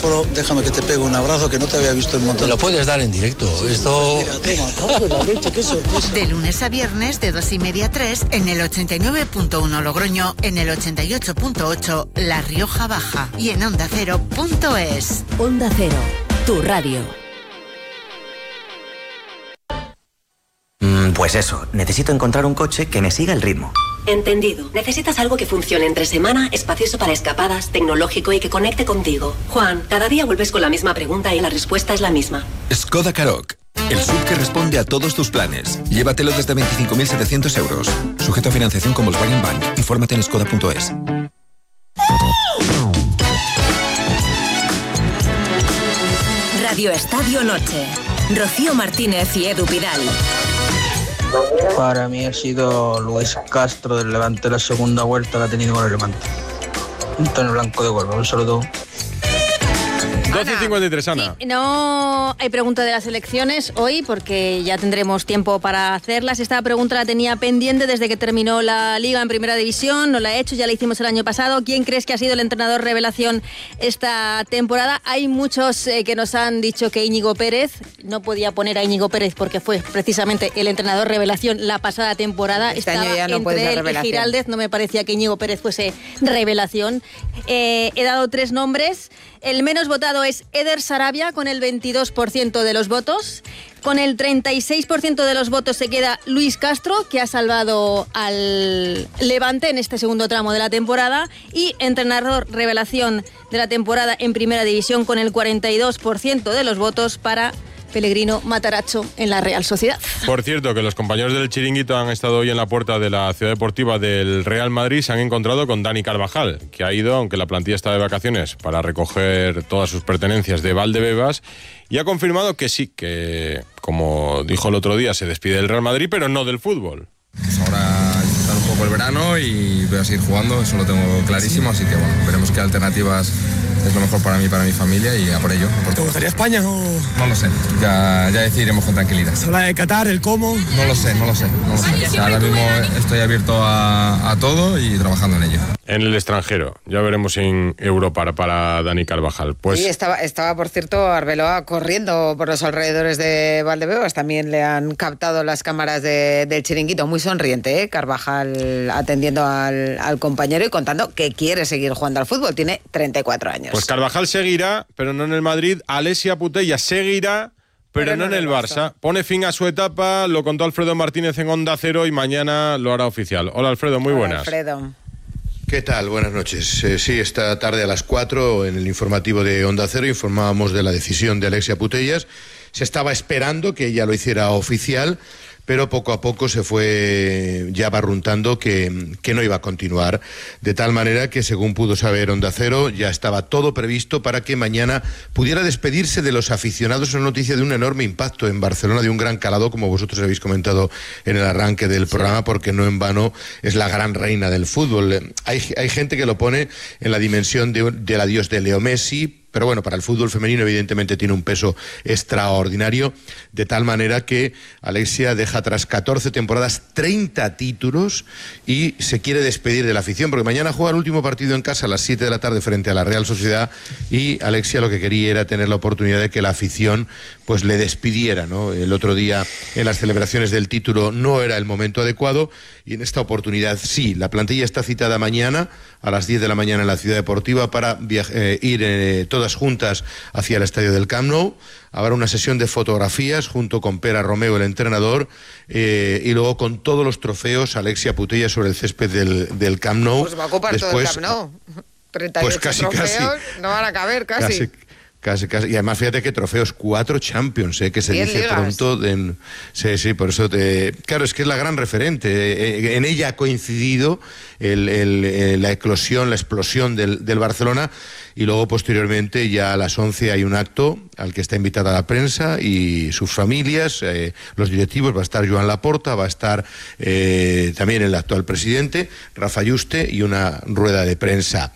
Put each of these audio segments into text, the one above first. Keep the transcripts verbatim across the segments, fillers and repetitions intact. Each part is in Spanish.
teléfono, déjame que te pegue un abrazo que no te había visto en montón. Me lo puedes dar en directo, esto... Mira, toma, toma, la leche, qué sorpresa. De lunes a viernes de dos y media a tres en el ochenta y nueve punto uno Logroño, en el ochenta y ocho punto ocho La Rioja Baja y en onda cero punto es. Onda Cero, tu radio. Mm, pues eso, necesito encontrar un coche que me siga el ritmo. Entendido. Necesitas algo que funcione entre semana, espacioso para escapadas, tecnológico y que conecte contigo. Juan, cada día vuelves con la misma pregunta y la respuesta es la misma. Skoda Karoq. El S U V que responde a todos tus planes. Llévatelo desde veinticinco mil setecientos euros. Sujeto a financiación con Volkswagen Bank. Infórmate en skoda punto es. Radio Estadio Noche. Rocío Martínez y Edu Pidal. Para mí ha sido Luis Castro del Levante, la segunda vuelta que ha tenido con el Levante. Antonio Blanco de Huelva, un saludo. doce y cincuenta y tres, Ana. Sí, no hay pregunta de las elecciones hoy porque ya tendremos tiempo para hacerlas. Esta pregunta la tenía pendiente desde que terminó la Liga en Primera División. No la he hecho, ya la hicimos el año pasado. ¿Quién crees que ha sido el entrenador revelación esta temporada? Hay muchos eh, que nos han dicho que Íñigo Pérez. No podía poner a Íñigo Pérez porque fue precisamente el entrenador revelación la pasada temporada. Este Estaba año ya no puede ser entre él y revelación. Giraldez. No me parecía que Íñigo Pérez fuese revelación. Eh, he dado tres nombres. El menos votado es Eder Sarabia, con el veintidós por ciento de los votos. Con el treinta y seis por ciento de los votos se queda Luis Castro, que ha salvado al Levante en este segundo tramo de la temporada. Y entrenador revelación de la temporada en Primera División, con el cuarenta y dos por ciento de los votos para Pellegrino Matarazzo en la Real Sociedad. Por cierto, que los compañeros del Chiringuito han estado hoy en la puerta de la Ciudad Deportiva del Real Madrid. Se han encontrado con Dani Carvajal, que ha ido, aunque la plantilla está de vacaciones, para recoger todas sus pertenencias de Valdebebas, y ha confirmado que sí, que como dijo el otro día, se despide del Real Madrid, pero no del fútbol. Pues ahora disfrutar un poco el verano y voy a seguir jugando, eso lo tengo clarísimo, así que bueno, veremos qué alternativas es lo mejor para mí y para mi familia y a por ello. A por ¿Te gustaría España o...? No lo sé, ya, ya decidiremos con tranquilidad. ¿Se habla de Qatar, el cómo? No lo sé, no lo sé. No lo sé. O sea, ahora mismo estoy abierto a, a todo y trabajando en ello. En el extranjero, ya veremos en Europa para Dani Carvajal. Pues... Sí, estaba, estaba, por cierto, Arbeloa corriendo por los alrededores de Valdebebas. También le han captado las cámaras de, del Chiringuito. Muy sonriente, ¿eh? Carvajal atendiendo al, al compañero y contando que quiere seguir jugando al fútbol. Tiene treinta y cuatro años. Pues Carvajal seguirá, pero no en el Madrid. Alessia Putellas seguirá, pero, pero no, no en el Barça. Barça. Pone fin a su etapa, lo contó Alfredo Martínez en Onda Cero y mañana lo hará oficial. Hola, Alfredo, muy Hola, buenas. Alfredo. ¿Qué tal? Buenas noches. Eh, sí, esta tarde a las cuatro en el informativo de Onda Cero informábamos de la decisión de Alessia Putellas. Se estaba esperando que ella lo hiciera oficial, pero poco a poco se fue ya barruntando que, que no iba a continuar, de tal manera que, según pudo saber Onda Cero, ya estaba todo previsto para que mañana pudiera despedirse de los aficionados. Una noticia de un enorme impacto en Barcelona, de un gran calado, como vosotros habéis comentado en el arranque del programa, porque no en vano es la gran reina del fútbol. Hay, hay gente que lo pone en la dimensión de, del adiós de Leo Messi, pero bueno, para el fútbol femenino evidentemente tiene un peso extraordinario, de tal manera que Alessia deja tras catorce temporadas treinta títulos y se quiere despedir de la afición, porque mañana juega el último partido en casa a las siete de la tarde frente a la Real Sociedad, y Alessia lo que quería era tener la oportunidad de que la afición pues le despidiera, ¿no? El otro día en las celebraciones del título no era el momento adecuado, y en esta oportunidad sí. La plantilla está citada mañana a las diez de la mañana en la Ciudad Deportiva para viaje, eh, ir eh, todas juntas hacia el estadio del Camp Nou. Habrá una sesión de fotografías junto con Pera Romeo, el entrenador, eh, y luego con todos los trofeos Alessia Putellas sobre el césped del, del Camp Nou. Pues va a ocupar Después, todo el Camp Nou. treinta y ocho pues casi, trofeos, casi. no van a caber casi. Casi. Casi, casi. Y además fíjate que trofeos, cuatro Champions, ¿eh? Que se dice ligas. Pronto. De, sí, sí, por eso te... Claro, es que es la gran referente. En ella ha coincidido el, el, el, la eclosión, la explosión del, del Barcelona, y luego posteriormente ya a las once hay un acto al que está invitada la prensa y sus familias, eh, los directivos. Va a estar Joan Laporta, va a estar eh, también el actual presidente, Rafa Yuste, y una rueda de prensa.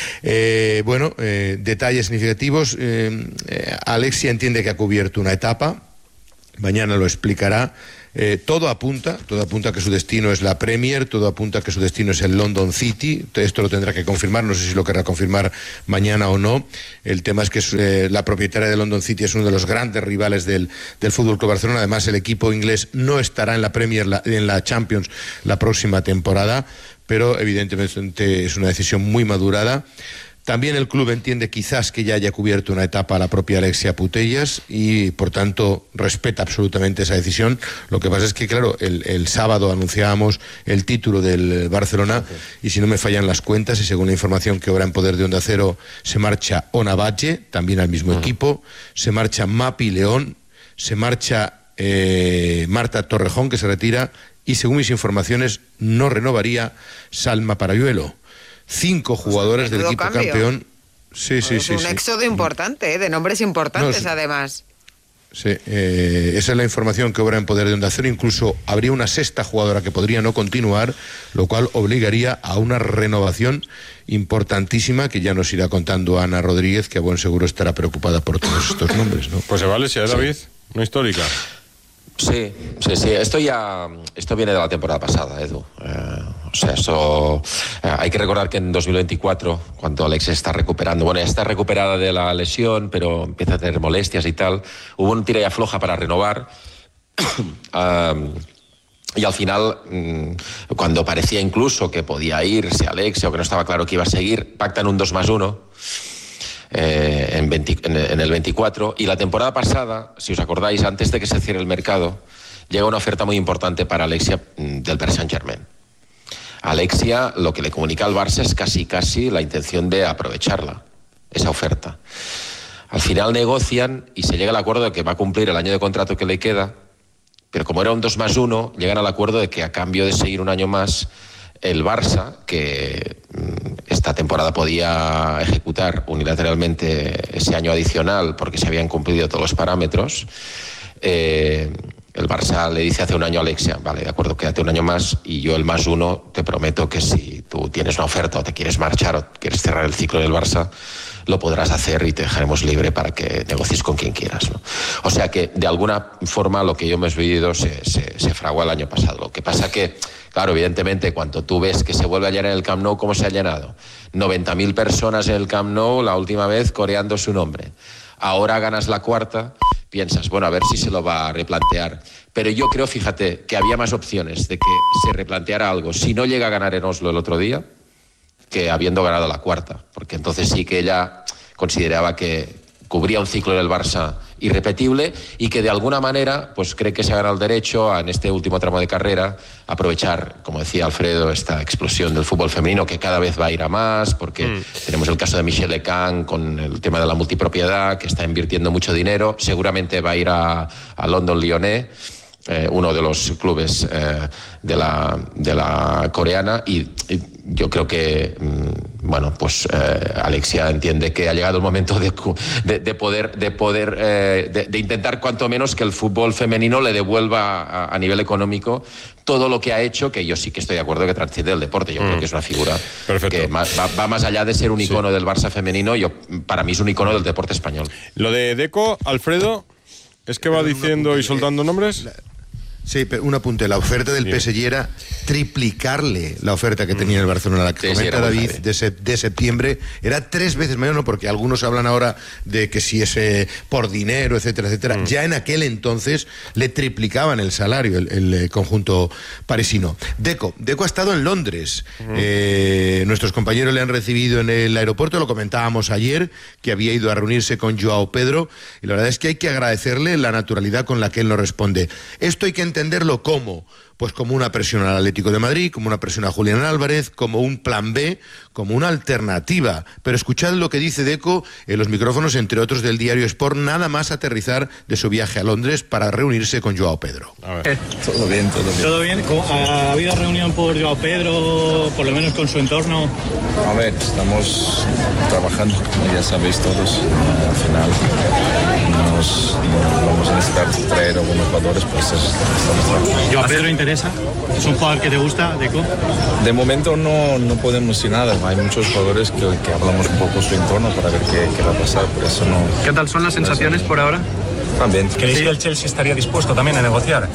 Eh, bueno, eh, detalles significativos. Eh, eh, Alessia entiende que ha cubierto una etapa, mañana lo explicará. Eh, todo apunta, todo apunta que su destino es la Premier, todo apunta que su destino es el London City. Esto lo tendrá que confirmar, no sé si lo querrá confirmar mañana o no. El tema es que eh, la propietaria de London City es uno de los grandes rivales del, del F C Barcelona. Además, el equipo inglés no estará en la Premier, la, en la Champions la próxima temporada, pero evidentemente es una decisión muy madurada. También el club entiende quizás que ya haya cubierto una etapa a la propia Alexia Putellas y, por tanto, respeta absolutamente esa decisión. Lo que pasa es que, claro, el, el sábado anunciábamos el título del Barcelona y, si no me fallan las cuentas, y según la información que obra en poder de Onda Cero, se marcha Ona Batlle, también al mismo uh-huh. equipo, se marcha Mapi León, se marcha eh, Marta Torrejón, que se retira, y, según mis informaciones, no renovaría Salma Parayuelo. Cinco jugadores del equipo cambio. campeón. Sí, sí, es sí. un sí. éxodo importante, ¿eh? De nombres importantes, no, además. Sí, eh, esa es la información que obra en poder de Onda Cero. Incluso habría una sexta jugadora que podría no continuar, lo cual obligaría a una renovación importantísima que ya nos irá contando Ana Rodríguez, que a buen seguro estará preocupada por todos estos nombres, ¿no? Pues se vale, ¿sí, David? Sí. Una histórica. Sí, sí, sí. Esto ya, esto viene de la temporada pasada, Edu. Eh, o sea, eso eh, hay que recordar que en dos mil veinticuatro, cuando Alex está recuperando, bueno, ya está recuperada de la lesión, pero empieza a tener molestias y tal, hubo un tira y afloja para renovar. um, y al final, um, cuando parecía incluso que podía irse Alex o que no estaba claro que iba a seguir, pactan un dos más uno. Eh, en, veinte, en, en el veinticuatro, y la temporada pasada, si os acordáis, antes de que se cierre el mercado, llega una oferta muy importante para Alexia del Paris Saint-Germain. Alexia lo que le comunica al Barça es casi casi la intención de aprovecharla, esa oferta. Al final negocian y se llega al acuerdo de que va a cumplir el año de contrato que le queda, pero como era un dos más uno, llegan al acuerdo de que a cambio de seguir un año más, el Barça, que esta temporada podía ejecutar unilateralmente ese año adicional porque se habían cumplido todos los parámetros, eh, el Barça le dice hace un año a Alexia, vale, de acuerdo, quédate un año más y yo el más uno te prometo que si tú tienes una oferta o te quieres marchar o quieres cerrar el ciclo del Barça, lo podrás hacer y te dejaremos libre para que negocies con quien quieras, ¿no? O sea que, de alguna forma, lo que yo me he vivido se, se, se fraguó el año pasado. Lo que pasa que, claro, evidentemente, cuando tú ves que se vuelve a llenar el Camp Nou, ¿cómo se ha llenado? noventa mil personas en el Camp Nou la última vez coreando su nombre. Ahora ganas la cuarta, piensas, bueno, a ver si se lo va a replantear. Pero yo creo, fíjate, que había más opciones de que se replanteara algo si no llega a ganar en Oslo el otro día, que habiendo ganado la cuarta, porque entonces sí que ella consideraba que cubría un ciclo en el Barça irrepetible y que de alguna manera pues cree que se ha ganado el derecho a, en este último tramo de carrera, aprovechar, como decía Alfredo, esta explosión del fútbol femenino que cada vez va a ir a más, porque mm. tenemos el caso de Michelle Lecan con el tema de la multipropiedad, que está invirtiendo mucho dinero, seguramente va a ir a, a London Lyonnais, Eh, uno de los clubes eh, de, la, de la coreana, y, y yo creo que mm, bueno, pues eh, Alexia entiende que ha llegado el momento de, de, de poder, de, poder eh, de, de intentar cuanto menos que el fútbol femenino le devuelva a, a nivel económico todo lo que ha hecho, que yo sí que estoy de acuerdo que trasciende el deporte. Yo mm. creo que es una figura Perfecto. que va, va, va más allá de ser un icono sí. del Barça femenino. Yo, para mí es un icono del deporte español. Lo de Deco, Alfredo, ¿es que va diciendo y soltando nombres? La... Sí, pero un apunte. La oferta del sí. P S G era triplicarle la oferta que tenía el Barcelona. La que sí, comenta sí, David de, se, de septiembre era tres veces mayor, ¿no? Porque algunos hablan ahora de que si es eh, por dinero, etcétera, etcétera. Mm. Ya en aquel entonces le triplicaban el salario, el, el conjunto parisino. Deco. Deco ha estado en Londres. Mm. Eh, nuestros compañeros le han recibido en el aeropuerto, lo comentábamos ayer, que había ido a reunirse con Joao Pedro, y la verdad es que hay que agradecerle la naturalidad con la que él nos responde. Esto hay que entenderlo como, pues como una presión al Atlético de Madrid, como una presión a Julián Álvarez, como un plan B, como una alternativa. Pero escuchad lo que dice Deco en los micrófonos, entre otros, del diario Sport, nada más aterrizar de su viaje a Londres para reunirse con Joao Pedro. A ver. Todo bien, todo bien. ¿Todo bien? ¿Ha habido reunión por Joao Pedro, por lo menos con su entorno? A ver, estamos trabajando, ya sabéis todos, al final nos, nos vamos a necesitar traer algunos jugadores, pues estamos trabajando. ¿Joao Pedro interesa? ¿Es un jugador que te gusta, Deco? De momento no, no podemos decir nada. Hay muchos jugadores que, que hablamos un poco su entorno para ver qué, qué va a pasar, por eso no... ¿Qué tal son las sensaciones por ahora? También. ¿Creéis que el Chelsea estaría dispuesto también a negociar?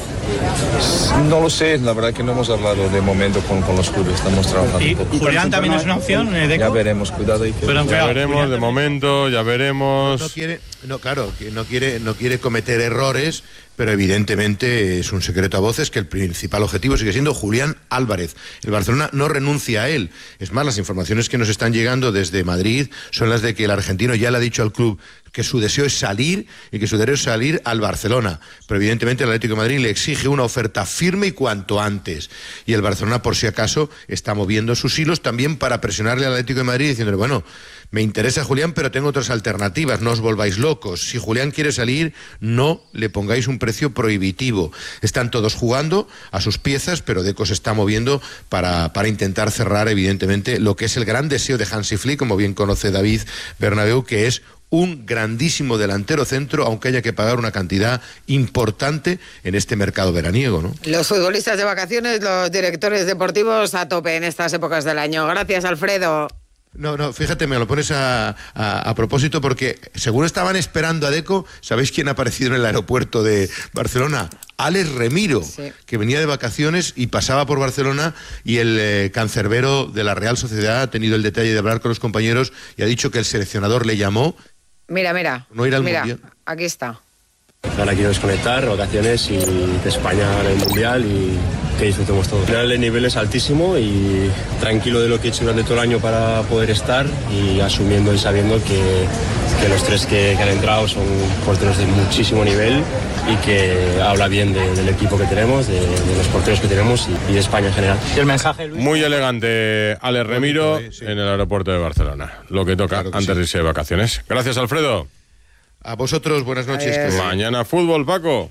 No lo sé, la verdad que no hemos hablado de momento con, con los clubes, estamos trabajando. ¿Y un poco. Julián también es una opción, eh, Deco? Ya veremos, cuidado. Y que... Pero, ya veremos, de momento, ya veremos. No quiere, no, claro, que no quiere, no quiere cometer errores, pero evidentemente es un secreto a voces que el principal objetivo sigue siendo Julián Álvarez. El Barcelona no renuncia a él. Es más, las informaciones que nos están llegando desde Madrid son las de que el argentino ya le ha dicho al club que su deseo es salir y que su deseo es salir al Barcelona. Pero evidentemente el Atlético de Madrid le exige una oferta firme y cuanto antes. Y el Barcelona, por si acaso, está moviendo sus hilos también para presionarle al Atlético de Madrid diciéndole, bueno, me interesa Julián, pero tengo otras alternativas, no os volváis locos. Si Julián quiere salir, no le pongáis un precio prohibitivo. Están todos jugando a sus piezas, pero Deco se está moviendo para, para intentar cerrar, evidentemente, lo que es el gran deseo de Hansi Flick, como bien conoce David Bernabéu, que es un grandísimo delantero centro, aunque haya que pagar una cantidad importante en este mercado veraniego, ¿no? Los futbolistas de vacaciones, los directores deportivos a tope en estas épocas del año. Gracias, Alfredo. No, no, fíjate, me lo pones a, a, a propósito porque según estaban esperando a Deco, ¿sabéis quién ha aparecido en el aeropuerto de Barcelona? Alex Remiro, sí, que venía de vacaciones y pasaba por Barcelona, y el eh, cancerbero de la Real Sociedad ha tenido el detalle de hablar con los compañeros y ha dicho que el seleccionador le llamó. Mira, mira, no ir al mira, mundial. Aquí está. Ahora quiero desconectar, vacaciones y de España en el mundial y que disfrutemos todo. Al final el nivel es altísimo y tranquilo de lo que he hecho durante todo el año para poder estar y asumiendo y sabiendo que, que los tres que, que han entrado son porteros de muchísimo nivel y que habla bien de, del equipo que tenemos, de, de los porteros que tenemos y, y de España en general. ¿Y el mensaje, Luis? Muy elegante Alex Remiro en el aeropuerto de Barcelona. Lo que toca claro que antes sí. de irse de vacaciones. Gracias, Alfredo. A vosotros, buenas noches. Adiós. Mañana fútbol, Paco.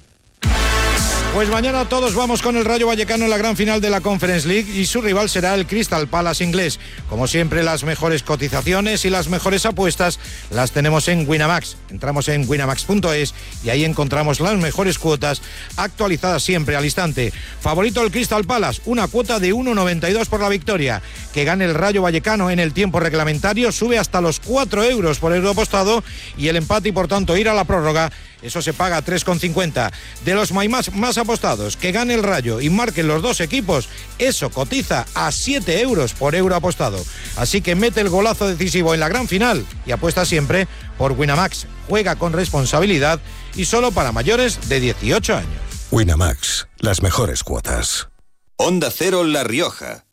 Pues mañana todos vamos con el Rayo Vallecano en la gran final de la Conference League y su rival será el Crystal Palace inglés. Como siempre, las mejores cotizaciones y las mejores apuestas las tenemos en Winamax. Entramos en winamax punto es y ahí encontramos las mejores cuotas actualizadas siempre al instante. Favorito el Crystal Palace, una cuota de uno noventa y dos por la victoria. Que gane el Rayo Vallecano en el tiempo reglamentario sube hasta los cuatro euros por euro apostado y el empate y por tanto ir a la prórroga, eso se paga a tres con cincuenta. De los más, más apostados, que gane el Rayo y marquen los dos equipos, eso cotiza a siete euros por euro apostado. Así que mete el golazo decisivo en la gran final y apuesta siempre por Winamax. Juega con responsabilidad y solo para mayores de dieciocho años. Winamax, las mejores cuotas. Onda Cero La Rioja.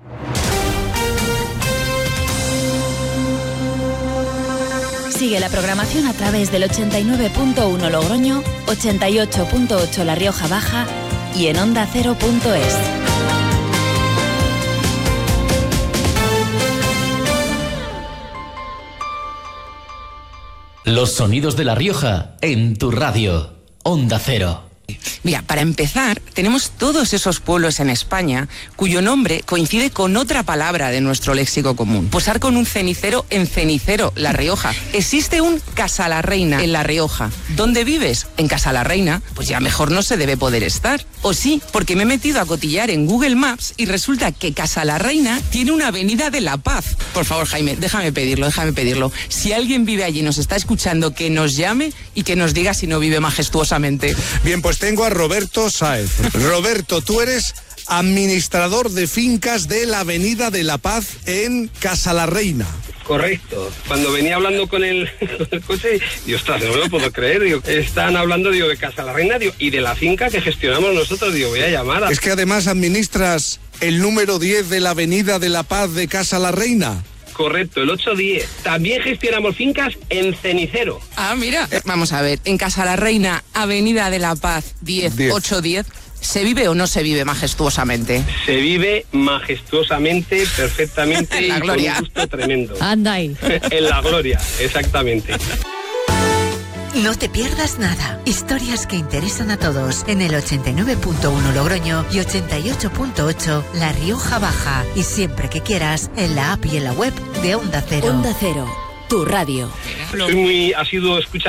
Sigue la programación a través del ochenta y nueve punto uno Logroño, ochenta y ocho punto ocho La Rioja Baja y en onda cero punto es. Los sonidos de La Rioja en tu radio. Onda Cero. Mira, para empezar, tenemos todos esos pueblos en España cuyo nombre coincide con otra palabra de nuestro léxico común. Posar con un cenicero en Cenicero, La Rioja. Existe un Casalarreina en La Rioja. ¿Dónde vives? En Casalarreina. Pues ya mejor no se debe poder estar. O sí, porque me he metido a cotillar en Google Maps y resulta que Casalarreina tiene una avenida de La Paz. Por favor, Jaime, déjame pedirlo, déjame pedirlo. Si alguien vive allí y nos está escuchando, que nos llame y que nos diga si no vive majestuosamente. Bien, pues tengo a Roberto Sáez. Roberto, tú eres administrador de fincas de la Avenida de La Paz en Casalarreina. Correcto. Cuando venía hablando con el, con el coche, digo, ostras, no me lo puedo creer. Digo, están hablando, digo, de Casalarreina, digo, y de la finca que gestionamos nosotros. Digo, voy a llamar a... Es que además administras el número diez de la Avenida de La Paz de Casalarreina. Correcto, el ocho diez. También gestionamos fincas en Cenicero. Ah, mira. Eh, vamos a ver, en Casalarreina, Avenida de La Paz, diez, ocho diez, ¿se vive o no se vive majestuosamente? Se vive majestuosamente, perfectamente en la y gloria. con un gusto tremendo. Anda ahí. En la gloria, exactamente. No te pierdas nada. Historias que interesan a todos en el ochenta y nueve punto uno Logroño y ochenta y ocho punto ocho La Rioja Baja. Y siempre que quieras, en la app y en la web de Onda Cero. Onda Cero, tu radio. Soy muy asiduo escuchar